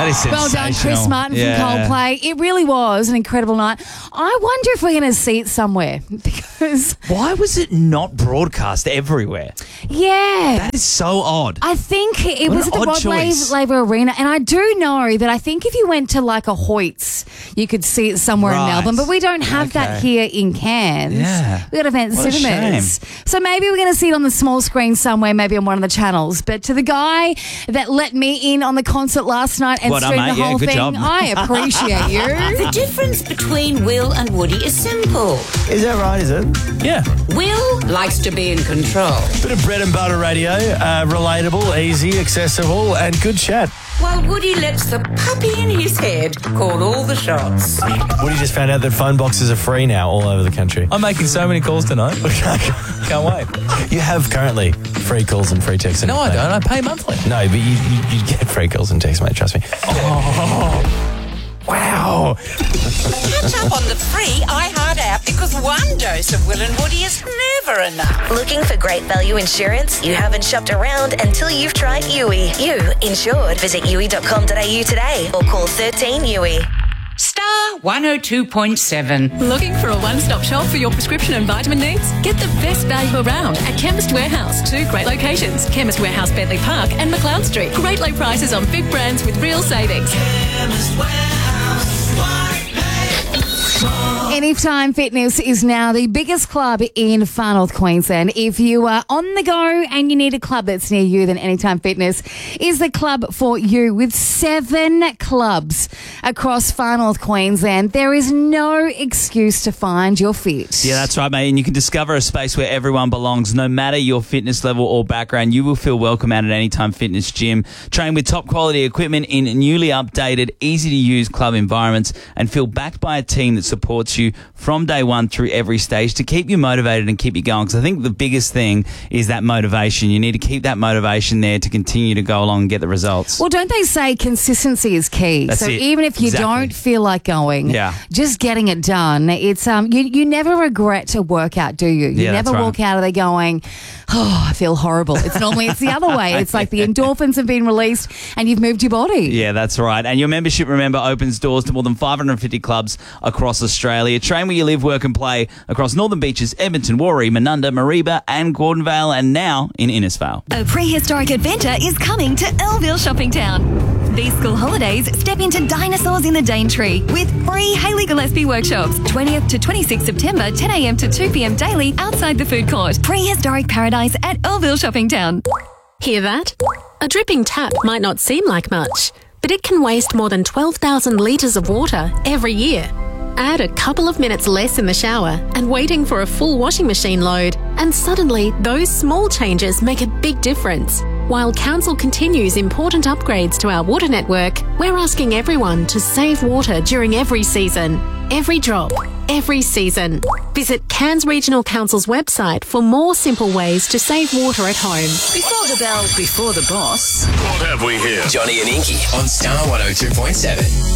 That is sensational. Well done, Chris Martin Yeah. from Coldplay. It really was an incredible night. I wonder if we're going to see it somewhere because, Why was it not broadcast everywhere? yeah. That is so odd. I think it What was an at the odd Rod choice. Laver Arena, and I do know that I think if you went to like a Hoyts, you could see it somewhere in Right. Melbourne, but we don't have that Okay. here in Cairns. Yeah. We've got Event What a Cinemas. So maybe we're going to see it on the small screen somewhere, maybe on one of the channels. But to the guy that let me in on the concert last night and Well done, streamed the mate. Yeah, whole good thing, job. I appreciate you. The difference between Will and Woody is simple. Is that right, is it? Yeah. Will likes to be in control, Bit of bread and butter radio, relatable, easy, accessible, and good chat. while Woody lets the puppy in his head call all the shots. Woody just found out that phone boxes are free now all over the country. I'm making so many calls tonight. Can't wait. You have currently free calls and free texts. No, I don't. I pay monthly. No, but you get free calls and texts, mate, trust me. Wow. Catch up on the free iHeart app because one dose of Will and Woody is never enough. Looking for great value insurance? You haven't shopped around until you've tried Yui. You insured. Visit yui.com.au today or call 13 Yui. Star 102.7. Looking for a one-stop shop for your prescription and vitamin needs? Get the best value around at Chemist Warehouse. 2 great locations, Chemist Warehouse, Bentley Park and McLeod Street. Great low prices on big brands with real savings. Anytime Fitness is now the biggest club in Far North Queensland. If you are on the go and you need a club that's near you, then Anytime Fitness is the club for you. With 7 clubs across Far North Queensland, there is no excuse to find your fit. Yeah, that's right, mate. And you can discover a space where everyone belongs. No matter your fitness level or background, you will feel welcome at an Anytime Fitness gym. Train with top quality equipment in newly updated, easy-to-use club environments and feel backed by a team that supports you from day one through every stage to keep you motivated and keep you going. Because I think the biggest thing is that motivation. You need to keep that motivation there to continue to go along and get the results. Well, don't they say consistency is key? That's so it. even if you Exactly. don't feel like going, Yeah. just getting it done. It's you never regret a workout, do you? You Yeah, never that's right. walk out of there going, oh, I feel horrible. It's the other way. It's like the endorphins have been released and you've moved your body. Yeah, that's right. And your membership, remember, opens doors to more than 550 clubs across Australia. Train where you live, work and play across Northern Beaches, Edmonton, Warrie, Menunda, Mareeba and Gordonvale, and now in Innisfail. A prehistoric adventure is coming to Elville Shopping Town. These school holidays, step into dinosaurs in the Daintree with free Hayley Gillespie workshops, 20th to 26th September, 10 a.m. to 2 p.m. daily outside the food court. Prehistoric paradise at Elville Shopping Town. Hear that? A dripping tap might not seem like much, but it can waste more than 12,000 litres of water every year. Add a couple of minutes less in the shower and waiting for a full washing machine load, and suddenly those small changes make a big difference. While Council continues important upgrades to our water network, we're asking everyone to save water during every season. Every drop, every season. Visit Cairns Regional Council's website for more simple ways to save water at home. Before the bell, before the boss. What have we here? Johnny and Inky on Star 102.7.